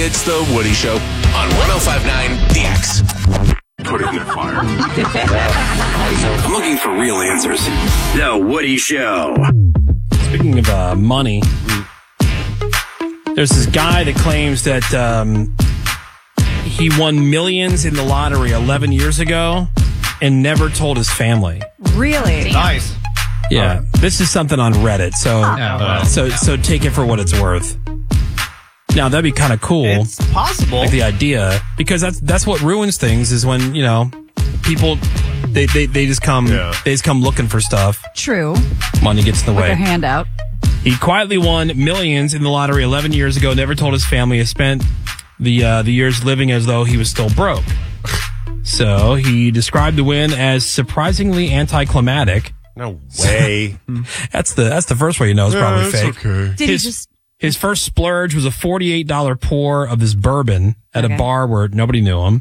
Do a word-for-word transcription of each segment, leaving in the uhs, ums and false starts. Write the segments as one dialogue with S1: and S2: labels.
S1: It's The Woody Show on one oh five point nine The X.
S2: Put it in the fire. I'm looking for real answers. The Woody Show.
S3: Speaking of uh, money, there's this guy that claims that um, he won millions in the lottery eleven years ago and never told his family.
S4: Really?
S5: Nice.
S3: Yeah, this is something on Reddit, so
S5: Oh.
S3: so so take it for what it's worth. Now that'd be kind of cool.
S5: It's possible.
S3: Like the idea, because that's that's what ruins things is when you know people they they, they just come
S6: Yeah.
S3: they just come looking for stuff.
S4: True.
S3: Money gets in the
S4: With
S3: way.
S4: their hand out.
S3: He quietly won millions in the lottery eleven years ago. Never told his family. He spent the uh, the years living as though he was still broke. So he described the win as surprisingly anticlimactic.
S6: No way.
S3: That's the that's the first way you know it's probably
S6: Yeah, that's
S3: fake.
S6: okay.
S4: Did
S3: His,
S4: he just...
S3: his first splurge was a forty-eight dollars pour of this bourbon at
S4: Okay.
S3: a bar where nobody knew him.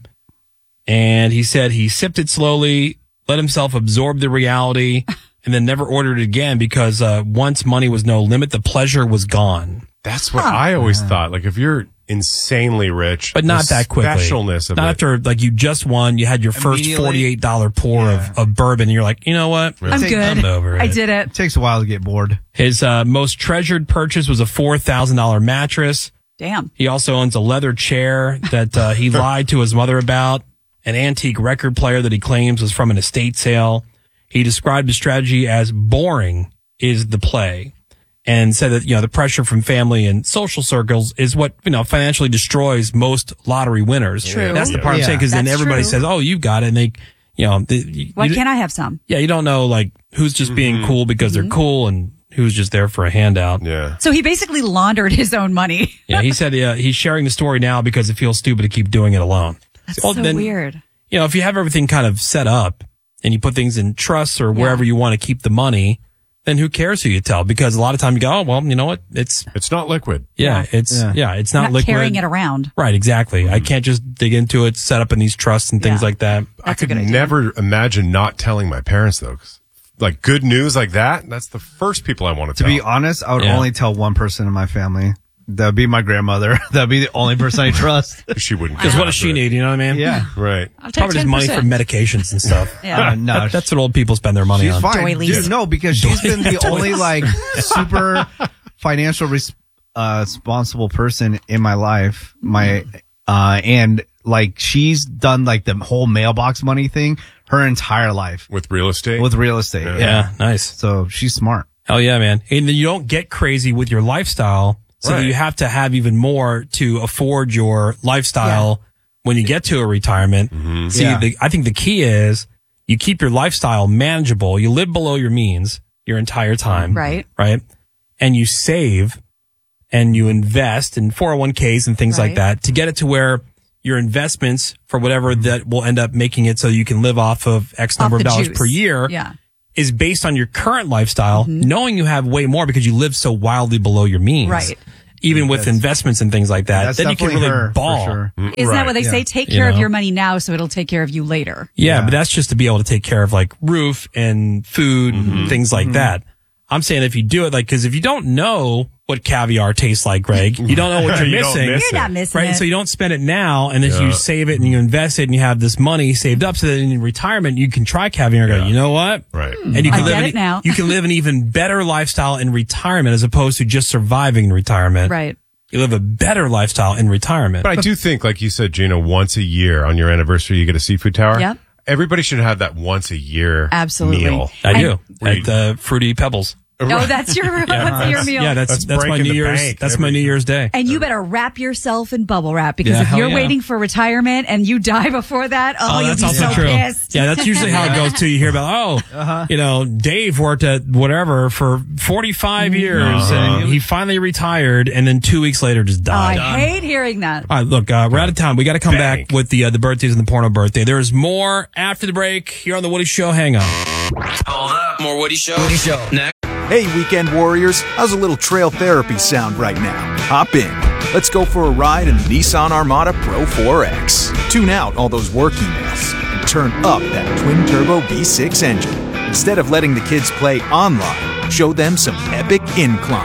S3: And he said he sipped it slowly, let himself absorb the reality, and then never ordered it again because uh, once money was no limit, the pleasure was gone.
S6: That's what I always thought. Like, if you're insanely rich,
S3: But not
S6: the
S3: that quickly.
S6: specialness of
S3: not
S6: it.
S3: after, like, you just won, you had your first
S5: Immediately?
S3: forty-eight dollars pour
S5: Yeah.
S3: of, of bourbon, and you're like, you know what?
S4: I'm
S5: Take-
S4: good.
S3: I'm over
S4: I
S3: it.
S4: did it.
S5: It takes a while to get bored.
S3: His uh, most treasured purchase was a four thousand dollars mattress.
S4: Damn.
S3: He also owns a leather chair that uh, he lied to his mother about, an antique record player that he claims was from an estate sale. He described his strategy as boring is the play, and said that, you know, the pressure from family and social circles is what, you know, financially destroys most lottery winners.
S4: True.
S3: That's the part I'm
S5: Yeah.
S3: saying, because then
S4: That's
S3: everybody
S4: true.
S3: says, oh, you've got it. And they, you know, the, you,
S4: Why
S3: you-
S4: can't I have some?
S3: yeah, you don't know, like, who's just being cool because they're cool and who's just there for a handout.
S6: Yeah.
S4: So he basically laundered his own money.
S3: Yeah, he said uh, he's sharing the story now because it feels stupid to keep doing it alone.
S4: That's
S3: Well,
S4: so
S3: then-
S4: weird.
S3: You know, if you have everything kind of set up and you put things in trusts or wherever you want to keep the money, then who cares who you tell? Because a lot of time you go, oh, well, you know what? It's,
S6: It's not liquid.
S3: yeah,
S4: Yeah.
S3: it's, yeah,
S5: Yeah.
S3: it's
S4: Not,
S3: not, liquid.
S4: carrying it around.
S3: Right, exactly. I can't just dig into it, set up in these trusts and things
S4: Yeah.
S3: like that.
S6: I
S4: That's a
S6: could
S4: good idea.
S6: never imagine not telling my parents, though. 'Cause, like, good news like that, that's the first people I want to
S5: To
S6: tell.
S5: be honest, I would
S3: Yeah.
S5: only tell one person in my family. That'd be my grandmother. That'd be the only person I trust.
S6: She wouldn't.
S3: Because
S6: go
S3: what does
S6: after
S3: she
S6: it.
S3: need? You know what I mean?
S5: Yeah.
S6: Right.
S4: I'll take
S3: Probably just money for
S4: ten percent.
S3: medications and stuff.
S4: Yeah.
S5: Uh, no,
S3: That's what old people spend their money
S5: she's
S3: on.
S5: fine.
S4: Doilies.
S5: Dude, no, because she's been the only like super financial res- uh, responsible person in my life. My uh, and like she's done like the whole mailbox money thing her entire life
S6: With real estate?
S5: with real estate.
S6: Yeah.
S3: Yeah, nice.
S5: So she's smart.
S3: Hell yeah, man. And then you don't get crazy with your lifestyle. So
S6: Right.
S3: you have to have even more to afford your lifestyle when you get to a retirement. See,
S5: Yeah.
S3: the, I think the key is you keep your lifestyle manageable. You live below your means your entire time.
S4: Right.
S3: Right. And you save and you invest in four oh one k's and things like
S4: Right.
S3: that to get it to where your investments for whatever that will end up making it so you can live off of X number
S4: Off
S3: of
S4: the
S3: dollars
S4: juice.
S3: per year
S4: Yeah.
S3: is based on your current lifestyle, knowing you have way more because you live so wildly below your means.
S4: Right.
S3: Even with
S5: That's-
S3: investments and things like that,
S5: That's
S3: then you can
S5: definitely
S3: really
S5: her, for
S3: ball.
S5: sure.
S4: Isn't
S6: Right.
S4: that what they
S5: Yeah.
S4: say? Take
S3: You
S4: care of
S3: know?
S4: your money now so it'll take care of you later.
S3: Yeah,
S5: Yeah.
S3: but that's just to be able to take care of like roof and food and things like that. I'm saying if you do it, like, cause if you don't know what caviar tastes like, Greg, you don't know what you're
S6: You don't
S3: missing.
S6: miss
S4: You're
S6: it.
S4: not missing
S3: Right.
S4: it.
S3: So you don't spend it now and then
S6: Yeah.
S3: you save it and you invest it and you have this money saved up so that in retirement you can try caviar and go,
S6: Yeah.
S3: you know what?
S6: Right.
S3: And you
S4: I
S3: can live
S4: get
S3: an,
S4: it now.
S3: you can live an even better lifestyle in retirement as opposed to just surviving in retirement.
S4: Right.
S3: You live a better lifestyle in retirement.
S6: But I do think, like you said, Gina, once a year on your anniversary, you get a seafood tower.
S4: Yep.
S6: Everybody should have that once a year
S4: Absolutely.
S6: meal.
S3: I do.
S6: Right.
S3: At uh, Fruity Pebbles.
S4: Oh, that's your, what's your meal?
S3: Yeah, that's
S6: That's
S3: that's, my
S6: breaking
S3: New
S6: the
S3: Year's.
S6: bank
S3: That's my
S6: every
S3: New Year's Day.
S4: And you better wrap yourself in bubble wrap because
S3: Yeah,
S4: if
S3: hell
S4: you're
S3: yeah.
S4: waiting for retirement and you die before that, oh, you'll
S3: that's
S4: be
S3: also
S4: so
S3: true.
S4: pissed.
S3: Yeah, that's usually how it goes too. You hear about, oh,
S5: Uh-huh.
S3: you know, Dave worked at whatever for forty-five years and he finally retired and then two weeks later just
S4: Oh, I
S3: died.
S4: hate hearing that.
S3: All right, look, uh, we're out of time. We got to come
S6: Bank.
S3: back with the uh, the birthdays and the porno birthday. There's more after the break here on The Woody Show. Hang on.
S1: Hold up. More Woody Show. Woody Show. Next.
S7: Hey, weekend warriors, how's a little trail therapy sound right now? Hop in. Let's go for a ride in the Nissan Armada Pro four X. Tune out all those work emails and turn up that twin-turbo V six engine. Instead of letting the kids play online, show them some epic inclines.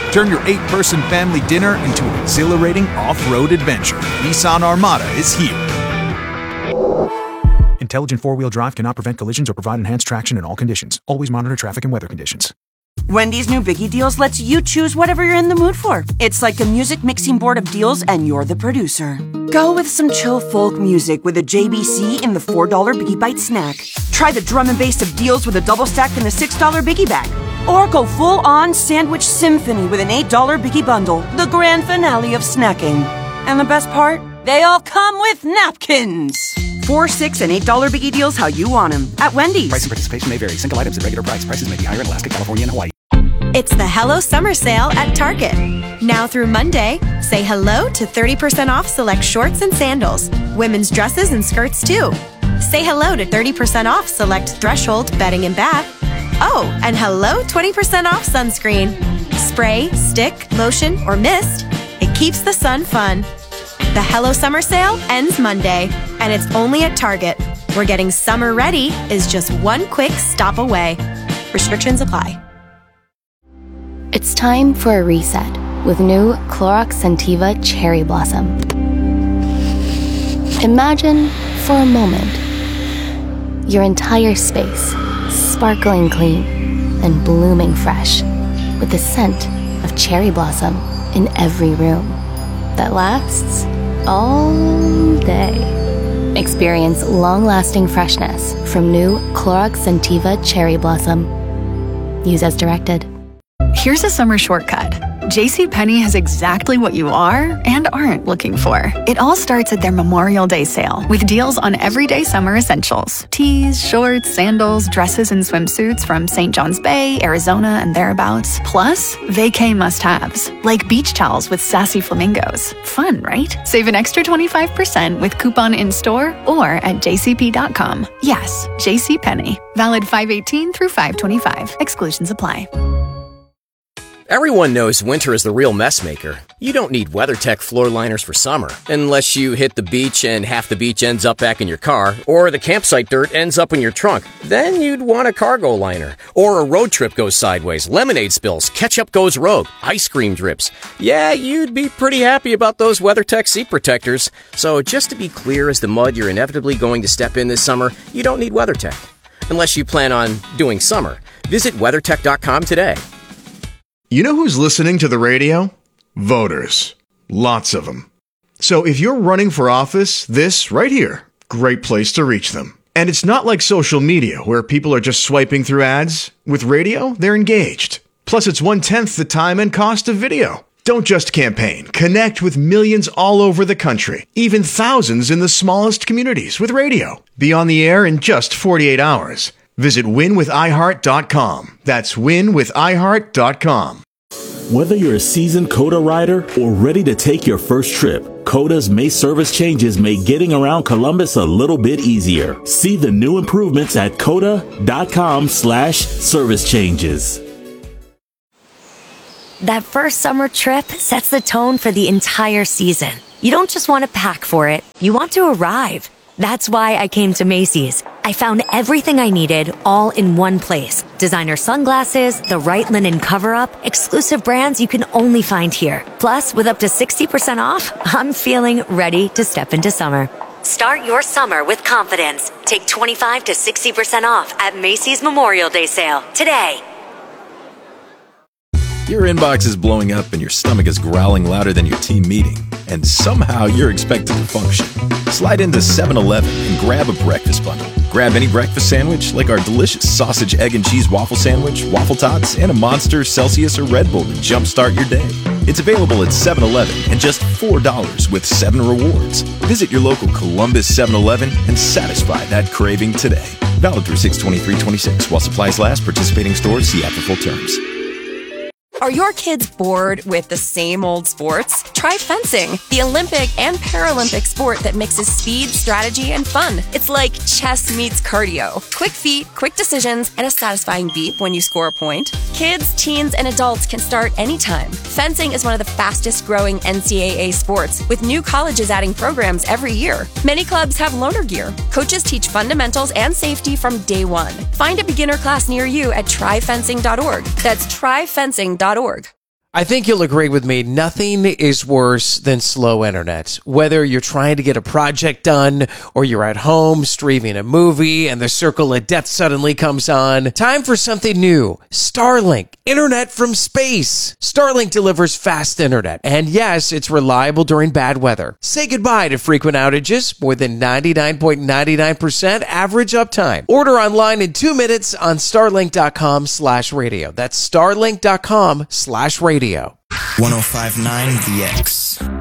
S7: Turn your eight-person family dinner into an exhilarating off-road adventure. Nissan Armada is here. Intelligent four-wheel drive cannot prevent collisions or provide enhanced traction in all conditions. Always monitor traffic and weather conditions.
S8: Wendy's new Biggie Deals lets you choose whatever you're in the mood for. It's like a music mixing board of deals, and you're the producer. Go with some chill folk music with a J B C in the four dollar Biggie Bite snack. Try the drum and bass of deals with a double stack in the six dollar Biggie Bag. Or go full-on sandwich symphony with an eight dollar Biggie Bundle, the grand finale of snacking. And the best part? They all come with napkins. Four, six, and eight dollar Biggie Deals how you want them at Wendy's.
S9: Price and participation may vary. Single items at regular price. Prices may be higher in Alaska, California, and Hawaii.
S10: It's the Hello Summer Sale at Target. Now through Monday, say hello to thirty percent off select shorts and sandals, women's dresses and skirts too. Say hello to thirty percent off select Threshold bedding and bath. Oh, and hello twenty percent off sunscreen. Spray, stick, lotion, or mist. It keeps the sun fun. The Hello Summer Sale ends Monday, and it's only at Target, where getting summer ready is just one quick stop away. Restrictions apply.
S11: It's time for a reset with new Clorox Scentiva Cherry Blossom. Imagine, for a moment, your entire space sparkling clean and blooming fresh with the scent of cherry blossom in every room that lasts all day. Experience long-lasting freshness from new Clorox Scentiva Cherry Blossom. Use as directed.
S12: Here's a summer shortcut. JCPenney has exactly what you are and aren't looking for. It all starts at their Memorial Day sale with deals on everyday summer essentials. Tees, shorts, sandals, dresses, and swimsuits from Saint John's Bay, Arizona, and thereabouts. Plus, vacay must-haves, like beach towels with sassy flamingos. Fun, right? Save an extra twenty-five percent with coupon in-store or at j c p dot com. Yes, JCPenney. Valid five eighteen through five twenty-five. Exclusions apply.
S1: Everyone knows winter is the real mess maker. You don't need WeatherTech floor liners for summer, unless you hit the beach and half the beach ends up back in your car, or the campsite dirt ends up in your trunk. Then you'd want a cargo liner. Or a road trip goes sideways, lemonade spills, ketchup goes rogue, ice cream drips. Yeah, you'd be pretty happy about those WeatherTech seat protectors. So just to be clear, as the mud you're inevitably going to step in this summer, you don't need WeatherTech. Unless you plan on doing summer. Visit weathertech dot com today.
S13: You know who's listening to the radio? Voters. Lots of them. So if you're running for office, this right here, great place to reach them. And it's not like social media where people are just swiping through ads. With radio, they're engaged. Plus, it's one-tenth the time and cost of video. Don't just campaign. Connect with millions all over the country, even thousands in the smallest communities with radio. Be on the air in just forty-eight hours. Visit win with i heart dot com. That's win with i heart dot com.
S14: Whether you're a seasoned COTA rider or ready to take your first trip, COTA's May service changes make getting around Columbus a little bit easier. See the new improvements at cota.com slash service changes.
S15: That first summer trip sets the tone for the entire season. You don't just want to pack for it, you want to arrive. That's why I came to Macy's. I found everything I needed all in one place. Designer sunglasses, the right linen cover-up, exclusive brands you can only find here. Plus, with up to sixty percent off, I'm feeling ready to step into summer. Start your summer with confidence. Take twenty-five to sixty percent off at Macy's Memorial Day sale today.
S16: Your inbox is blowing up and your stomach is growling louder than your team meeting, and somehow you're expected to function. Slide into seven eleven and grab a breakfast bundle. Grab any breakfast sandwich like our delicious sausage, egg, and cheese waffle sandwich, waffle tots, and a Monster, Celsius, or Red Bull to jumpstart your day. It's available at seven eleven and just four dollars with seven rewards. Visit your local Columbus seven eleven and satisfy that craving today. Valid through six twenty-three twenty-six. While supplies last, participating stores see app for full terms.
S17: Are your kids bored with the same old sports? Try fencing, the Olympic and Paralympic sport that mixes speed, strategy, and fun. It's like chess meets cardio. Quick feet, quick decisions, and a satisfying beep when you score a point. Kids, teens, and adults can start anytime. Fencing is one of the fastest growing N C double A sports, with new colleges adding programs every year. Many clubs have loaner gear. Coaches teach fundamentals and safety from day one. Find a beginner class near you at try fencing dot org. That's try fencing dot org.
S18: I think you'll agree with me. Nothing is worse than slow internet. Whether you're trying to get a project done or you're at home streaming a movie and the circle of death suddenly comes on. Time for something new. Starlink. Internet from space. Starlink delivers fast internet. And yes, it's reliable during bad weather. Say goodbye to frequent outages. More than ninety-nine point nine nine percent average uptime. Order online in two minutes on starlink.com slash radio. That's starlink.com slash radio.
S19: one oh five point nine The X.